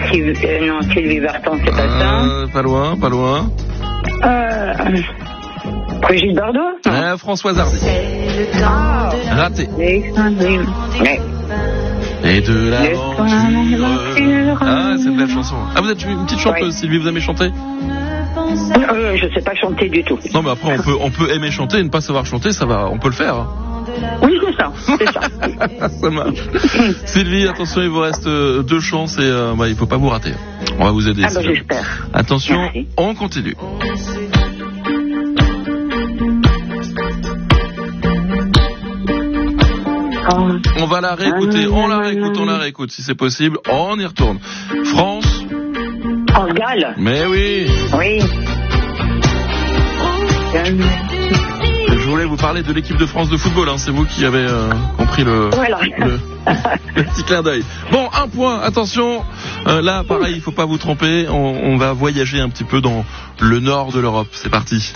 Sylvie Vartan, c'est pas ça. Pas loin. Brigitte Bardot. Françoise Hardy. Raté. Ouais. Et de l'aventure. C'est une belle chanson. Vous êtes une petite chanteuse, Sylvie, vous aimez chanter? Je sais pas chanter du tout. Non, mais après, on peut aimer chanter et ne pas savoir chanter, ça va, on peut le faire. Oui, c'est ça. Ça marche. Sylvie, attention, il vous reste 2 chances et il faut pas vous rater. On va vous aider. J'espère. Attention, merci. On continue. On va la réécouter, on la réécoute si c'est possible. On y retourne. France. Orgal. Mais oui. Oui. Je voulais vous parler de l'équipe de France de football, c'est vous qui avez compris le petit clin d'œil. Bon, 1 point, attention, là pareil, il faut pas vous tromper, on va voyager un petit peu dans le nord de l'Europe, c'est parti.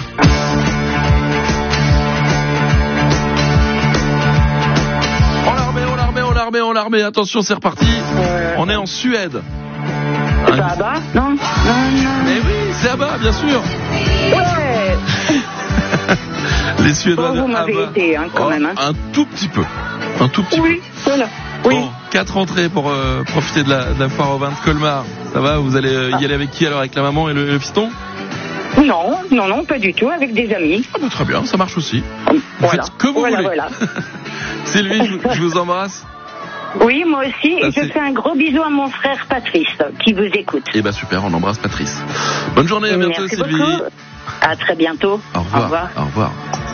On l'armée, attention, c'est reparti, on est en Suède. C'est pas ABBA? Non. Mais oui, c'est ABBA, bien sûr. Ouais. Les Suédois vous m'avez été, quand même. Un tout petit peu. Oui, voilà. Oui. Bon, 4 entrées pour profiter de la foire au vin de Colmar. Ça va, vous allez y aller avec qui alors? Avec la maman et le fiston? Non, pas du tout, avec des amis. Très bien, ça marche aussi. Vous Voilà. faites ce que vous voulez. Voilà. Sylvie, je vous embrasse. Oui, moi aussi, et je fais un gros bisou à mon frère Patrice, qui vous écoute. Super, on embrasse Patrice. Bonne journée, à bientôt. Merci Sylvie. beaucoup. À très bientôt. Au revoir. Au revoir.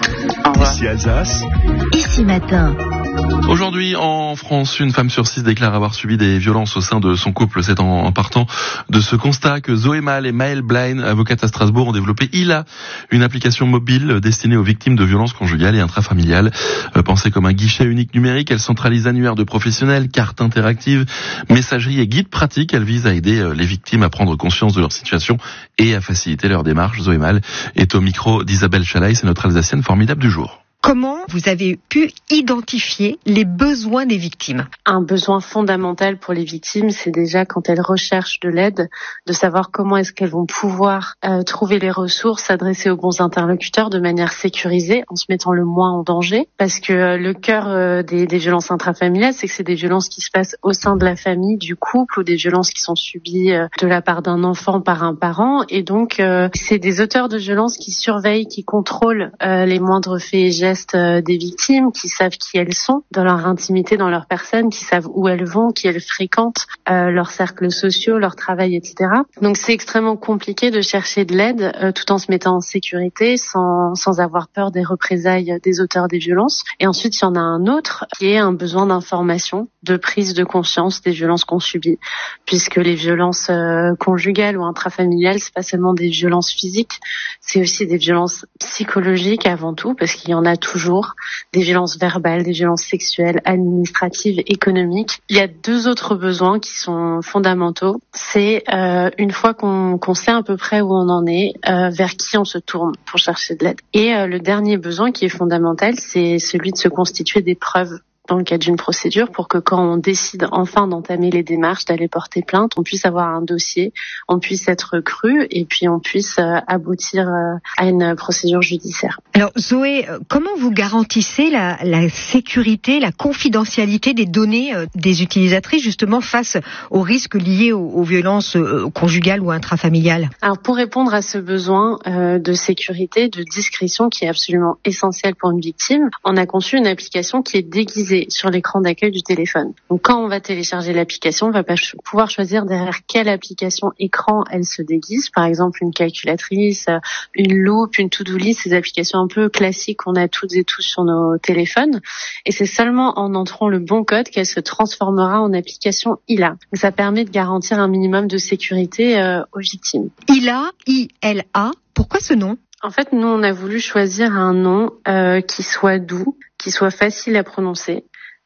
Ici Alsace. Ici Matin. Aujourd'hui, en France, une femme sur 6 déclare avoir subi des violences au sein de son couple. C'est en partant de ce constat que Zoé Mal et Maëlle Blaine, avocates à Strasbourg, ont développé ILA, une application mobile destinée aux victimes de violences conjugales et intrafamiliales. Pensée comme un guichet unique numérique, elle centralise annuaires de professionnels, cartes interactives, messagerie et guides pratiques. Elle vise à aider les victimes à prendre conscience de leur situation et à faciliter leur démarche. Zoé Mal est au micro d'Isabelle Chalaï, c'est notre Alsacienne formidable du jour. Comment vous avez pu identifier les besoins des victimes? Un besoin fondamental pour les victimes, c'est déjà quand elles recherchent de l'aide, de savoir comment est-ce qu'elles vont pouvoir trouver les ressources, s'adresser aux bons interlocuteurs de manière sécurisée, en se mettant le moins en danger. Parce que le cœur des violences intrafamiliales, c'est que c'est des violences qui se passent au sein de la famille, du couple, ou des violences qui sont subies de la part d'un enfant par un parent. Et donc, c'est des auteurs de violences qui surveillent, qui contrôlent les moindres faits et gestes des victimes, qui savent qui elles sont dans leur intimité, dans leur personne, qui savent où elles vont, qui elles fréquentent, leurs cercles sociaux, leur travail, etc. Donc c'est extrêmement compliqué de chercher de l'aide tout en se mettant en sécurité, sans avoir peur des représailles des auteurs des violences. Et ensuite, il y en a un autre qui est un besoin d'information, de prise de conscience des violences qu'on subit, puisque les violences conjugales ou intrafamiliales, c'est pas seulement des violences physiques, c'est aussi des violences psychologiques avant tout, parce qu'il y en a toujours, des violences verbales, des violences sexuelles, administratives, économiques. Il y a 2 autres besoins qui sont fondamentaux. C'est une fois qu'on sait à peu près où on en est, vers qui on se tourne pour chercher de l'aide. Et le dernier besoin qui est fondamental, c'est celui de se constituer des preuves dans le cadre d'une procédure pour que quand on décide enfin d'entamer les démarches, d'aller porter plainte, on puisse avoir un dossier, on puisse être cru et puis on puisse aboutir à une procédure judiciaire. Alors Zoé, comment vous garantissez la sécurité, la confidentialité des données des utilisatrices justement face aux risques liés aux violences conjugales ou intrafamiliales? Alors pour répondre à ce besoin de sécurité, de discrétion qui est absolument essentiel pour une victime, on a conçu une application qui est déguisée sur l'écran d'accueil du téléphone. Donc quand on va télécharger l'application, on va pouvoir choisir derrière quelle application écran elle se déguise. Par exemple, une calculatrice, une loupe, une to-do list, ces applications un peu classiques qu'on a toutes et tous sur nos téléphones. Et c'est seulement en entrant le bon code qu'elle se transformera en application ILA. Donc ça permet de garantir un minimum de sécurité aux victimes. ILA, I-L-A, pourquoi ce nom? En fait, nous, on a voulu choisir un nom qui soit doux, qui soit facile à prononcer,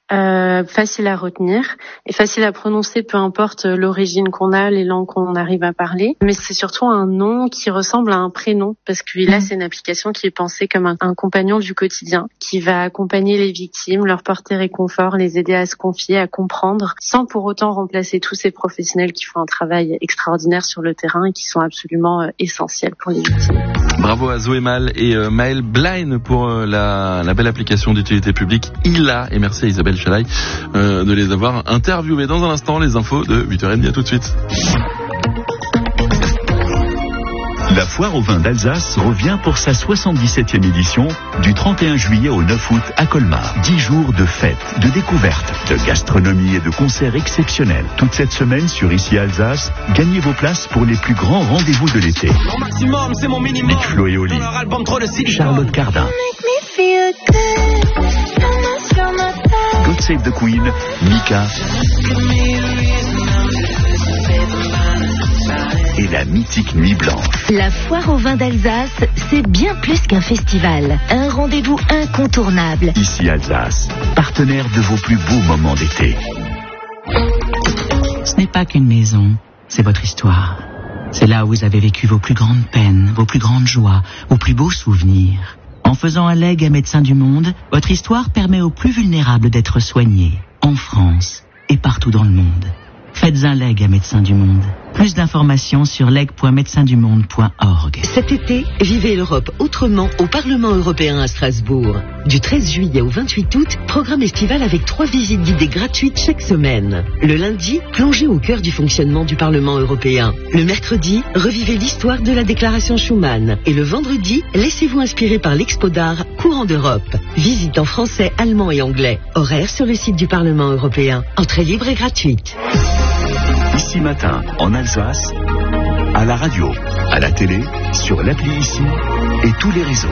facile à retenir et facile à prononcer, peu importe l'origine qu'on a, les langues qu'on arrive à parler. Mais c'est surtout un nom qui ressemble à un prénom, parce que là, c'est une application qui est pensée comme un compagnon du quotidien, qui va accompagner les victimes, leur porter réconfort, les aider à se confier, à comprendre, sans pour autant remplacer tous ces professionnels qui font un travail extraordinaire sur le terrain et qui sont absolument essentiels pour les victimes. Bravo à Zoé Mal et Maël Blaine pour la belle application d'utilité publique ILA, et merci à Isabelle Chalaï de les avoir interviewés. Dans un instant, les infos de 8h30. À tout de suite. La foire au vin d'Alsace revient pour sa 77e édition du 31 juillet au 9 août à Colmar. 10 jours de fêtes, de découvertes, de gastronomie et de concerts exceptiels. Toute cette semaine sur Ici Alsace, gagnez vos places pour les plus grands rendez-vous de l'été. Big Flo et Oli, Charlotte Cardin, God Save the Queen, Mika et la mythique Nuit Blanche. La foire au vin d'Alsace, c'est bien plus qu'un festival. Un rendez-vous incontournable. Ici Alsace, partenaire de vos plus beaux moments d'été. Ce n'est pas qu'une maison, c'est votre histoire. C'est là où vous avez vécu vos plus grandes peines, vos plus grandes joies, vos plus beaux souvenirs. En faisant un legs à Médecins du Monde, votre histoire permet aux plus vulnérables d'être soignés, en France et partout dans le monde. Faites un leg à Médecins du Monde. Plus d'informations sur leg.médecinsdumonde.org. Cet été, vivez l'Europe autrement au Parlement européen à Strasbourg. Du 13 juillet au 28 août, programme estival avec 3 visites guidées gratuites chaque semaine. Le lundi, plongez au cœur du fonctionnement du Parlement européen. Le mercredi, revivez l'histoire de la déclaration Schuman. Et le vendredi, laissez-vous inspirer par l'Expo d'art Courant d'Europe. Visite en français, allemand et anglais. Horaire sur le site du Parlement européen. Entrée libre et gratuite. Ici Matin, en Alsace, à la radio, à la télé, sur l'appli Ici et tous les réseaux.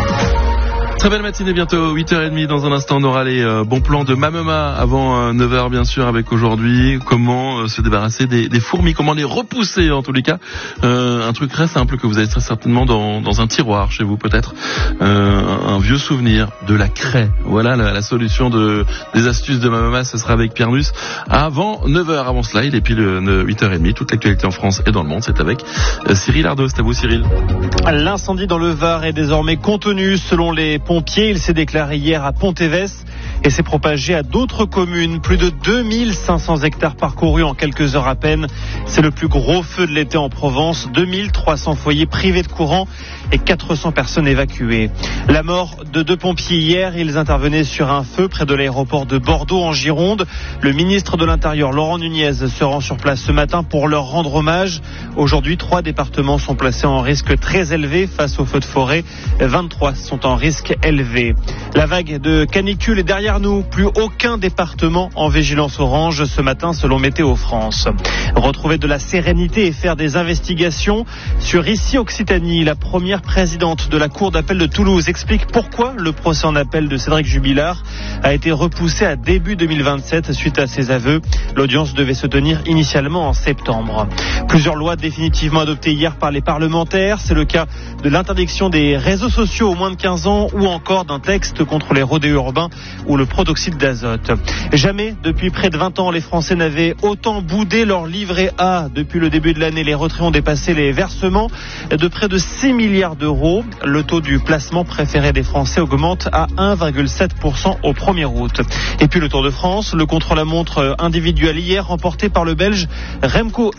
Très belle matinée, bientôt 8h30. Dans un instant, on aura les bons plans de Mamema avant 9h, bien sûr, avec aujourd'hui comment se débarrasser des fourmis, comment les repousser, en tous les cas. Un truc très simple que vous avez très certainement dans un tiroir chez vous, peut-être. Un vieux souvenir de la craie. Voilà la solution des astuces de Mamema. Ce sera avec Pierre Nuss avant 9h. Avant cela, il est pile 8h30. Toute l'actualité en France et dans le monde, c'est avec Cyril Ardo. C'est à vous, Cyril. L'incendie dans le Var est désormais contenu selon les pompiers. Il s'est déclaré hier à Pont-Évès et s'est propagé à d'autres communes. Plus de 2500 hectares parcourus en quelques heures à peine. C'est le plus gros feu de l'été en Provence. 2300 foyers privés de courant et 400 personnes évacuées. La mort de 2 pompiers hier. Ils intervenaient sur un feu près de l'aéroport de Bordeaux en Gironde. Le ministre de l'Intérieur, Laurent Nunez, se rend sur place ce matin pour leur rendre hommage. Aujourd'hui, 3 départements sont placés en risque très élevé face aux feux de forêt. 23 sont en risque élevé. La vague de canicule est derrière nous. Plus aucun département en vigilance orange ce matin selon Météo France. Retrouver de la sérénité et faire des investigations sur Ici Occitanie. La première présidente de la Cour d'appel de Toulouse explique pourquoi le procès en appel de Cédric Jubilard a été repoussé à début 2027 suite à ses aveux. L'audience devait se tenir initialement en septembre. Plusieurs lois définitivement adoptées hier par les parlementaires. C'est le cas de l'interdiction des réseaux sociaux aux moins de 15 ans ou encore d'un texte contre les rodéos urbains ou le protoxyde d'azote. Jamais depuis près de 20 ans, les Français n'avaient autant boudé leur livret A. Depuis le début de l'année, les retraits ont dépassé les versements de près de 6 milliards d'euros. Le taux du placement préféré des Français augmente à 1,7% au 1er août. Et puis le Tour de France, le contre-la-montre individuel hier remporté par le Belge Remco